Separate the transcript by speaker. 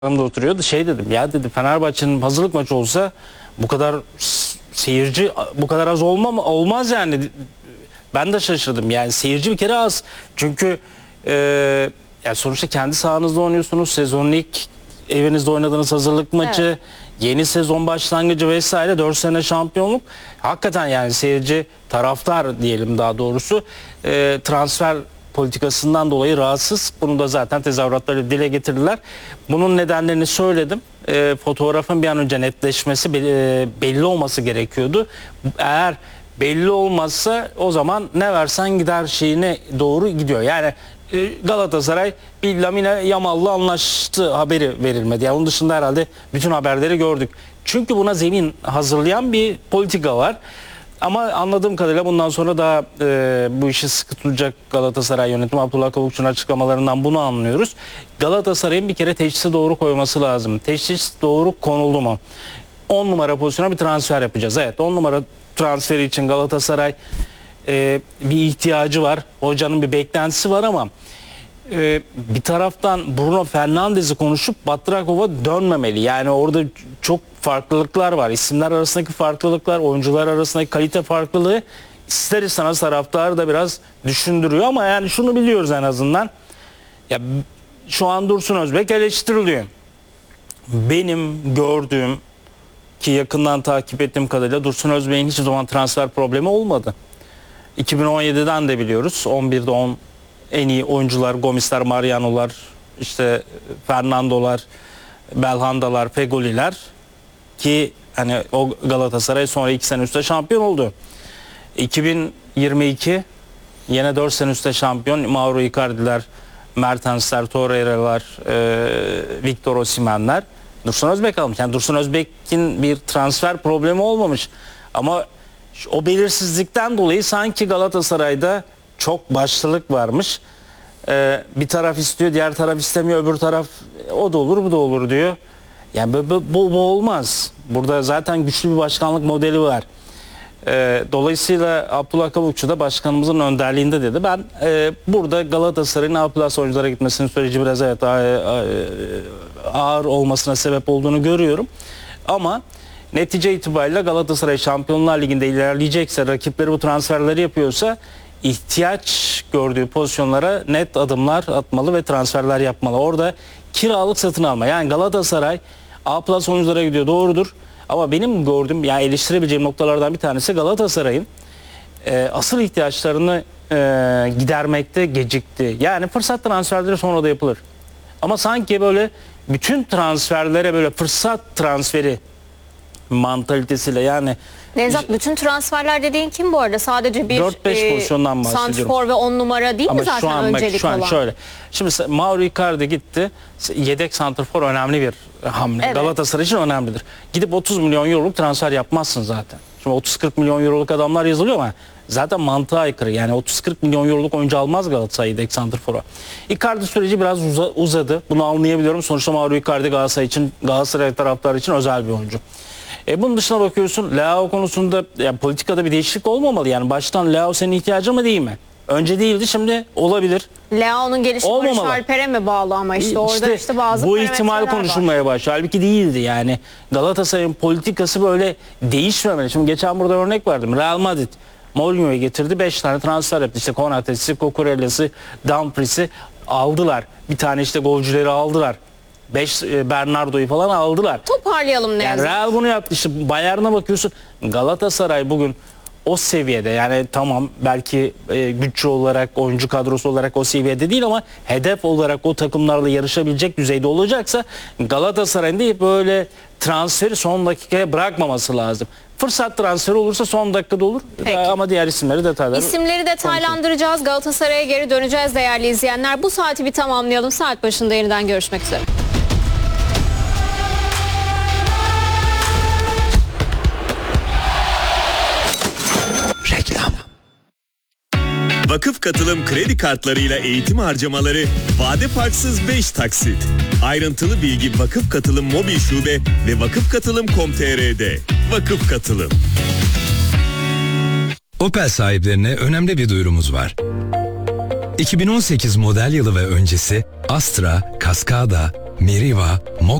Speaker 1: yanımda oturuyordu. Şey dedim, ya dedi, Fenerbahçe'nin hazırlık maçı olsa bu kadar seyirci bu kadar az olmaz yani. Ben de şaşırdım. Yani seyirci bir kere az. Çünkü yani sonuçta kendi sahanızda oynuyorsunuz. Sezonun ilk evinizde oynadığınız hazırlık maçı, evet. Yeni sezon başlangıcı vesaire, 4 sene şampiyonluk. Hakikaten yani seyirci, taraftar diyelim daha doğrusu, transfer politikasından dolayı rahatsız. Bunu da zaten tezahüratları dile getirdiler. Bunun nedenlerini söyledim. Fotoğrafın bir an önce netleşmesi, belli olması gerekiyordu. Eğer belli olmazsa o zaman ne versen gider şeyine doğru gidiyor. Yani Galatasaray bir Lamine Yamal'la anlaştı haberi verilmedi. Yani onun dışında herhalde bütün haberleri gördük. Çünkü buna zemin hazırlayan bir politika var. Ama anladığım kadarıyla bundan sonra daha bu işi sıkı tutacak Galatasaray yönetimi. Abdullah Kavukçu'nun açıklamalarından bunu anlıyoruz. Galatasaray'ın bir kere teşhisi doğru koyması lazım. Teşhis doğru konuldu mu? 10 numara pozisyona bir transfer yapacağız. Evet, 10 numara transferi için Galatasaray bir ihtiyacı var. Hocanın bir beklentisi var ama bir taraftan Bruno Fernandes'i konuşup Batrakov'a dönmemeli. Yani orada çok farklılıklar var. İsimler arasındaki farklılıklar, oyuncular arasındaki kalite farklılığı ister istemez taraftarı da biraz düşündürüyor ama yani şunu biliyoruz en azından. Ya şu an Dursun Özbek eleştiriliyor. Benim gördüğüm, ki yakından takip ettiğim kadarıyla, Dursun Özbek'in hiçbir zaman transfer problemi olmadı. 2017'den de biliyoruz. 11'de 10 en iyi oyuncular, Gomisler, Mariano'lar, işte Fernando'lar, Belhanda'lar, Fegoli'ler, ki hani o Galatasaray sonra 2 sene üstte şampiyon oldu. 2022 yine 4 sene üstte şampiyon. Mauro Icardi'ler, Mertens'ler, Torreira'lar, Victor Osimhen'ler. Dursun Özbek almış. Yani Dursun Özbek'in bir transfer problemi olmamış. Ama o belirsizlikten dolayı sanki Galatasaray'da çok başlılık varmış. Bir taraf istiyor, diğer taraf istemiyor, öbür taraf o da olur, bu da olur diyor. Yani bu olmaz. Burada zaten güçlü bir başkanlık modeli var. Dolayısıyla Abdullah Kavukçu da başkanımızın önderliğinde dedi. Ben burada Galatasaray'ın A+ oyunculara gitmesinin süreci biraz evet ağır olmasına sebep olduğunu görüyorum. Ama netice itibariyle Galatasaray Şampiyonlar Ligi'nde ilerleyecekse, rakipleri bu transferleri yapıyorsa, ihtiyaç gördüğü pozisyonlara net adımlar atmalı ve transferler yapmalı. Orada kiralık satın alma. Yani Galatasaray A+ oyunculara gidiyor, doğrudur. Ama benim gördüğüm, yani eleştirebileceğim noktalardan bir tanesi Galatasaray'ın asıl ihtiyaçlarını gidermekte gecikti. Yani fırsat transferleri sonra da yapılır. Ama sanki böyle bütün transferlere böyle fırsat transferi mantalitesiyle, yani
Speaker 2: Nevzat, bütün transferler dediğin kim bu arada? Sadece bir
Speaker 1: 4-5 pozisyondan bahsediyorum.
Speaker 2: santrfor ve 10 numara değil mi zaten öncelik olan?
Speaker 1: Şöyle. Şimdi Mauro Icardi gitti. Yedek santrfor önemli bir hamle. Evet. Galatasaray için önemlidir. Gidip 30 milyon euroluk transfer yapmazsın zaten. Şimdi 30-40 milyon euroluk adamlar yazılıyor ama zaten mantığa aykırı. Yani 30-40 milyon euroluk oyuncu almaz Galatasaray yedek santrfora. Icardi süreci biraz uzadı. Bunu anlayabiliyorum. Sonuçta Mauro Icardi Galatasaray taraftarı için özel bir oyuncu. Bunun dışına bakıyorsun, Leao konusunda yani politikada bir değişiklik olmamalı. Yani baştan Leao senin ihtiyacın mı değil mi? Önce değildi, şimdi olabilir.
Speaker 2: Leao'nun gelişi Barış Alper'e mi bağlı ama işte orada işte bazı
Speaker 1: bu ihtimal konuşulmaya başlıyor. Halbuki değildi yani. Galatasaray'ın politikası böyle değişmemeli. Şimdi geçen burada örnek verdim. Real Madrid Mourinho'yu getirdi, 5 tane transfer yaptı. İşte Konate'si, Cucurella'sı, Dumfries'i aldılar. Bir tane işte golcüleri aldılar. 5 Bernardo'yu falan aldılar.
Speaker 2: Toparlayalım ne
Speaker 1: yani Real bunu yaptı. İşte Bayern'e bakıyorsun. Galatasaray bugün o seviyede, yani tamam belki bütçe olarak, oyuncu kadrosu olarak o seviyede değil ama hedef olarak o takımlarla yarışabilecek düzeyde olacaksa Galatasaray'ın değil böyle transferi son dakikaya bırakmaması lazım. Fırsat transferi olursa son dakikada olur. Ama diğer isimleri
Speaker 2: detaylandıracağız. Galatasaray'a geri döneceğiz değerli izleyenler. Bu saati bir tamamlayalım. Saat başında yeniden görüşmek üzere.
Speaker 3: Vakıf Katılım kredi kartlarıyla eğitim harcamaları vade farksız 5 taksit. Ayrıntılı bilgi Vakıf Katılım mobil şube ve vakıfkatılım.com.tr'de. Vakıf Katılım.
Speaker 4: Opel sahiplerine önemli bir duyurumuz var. 2018 model yılı ve öncesi Astra, Cascada, Meriva,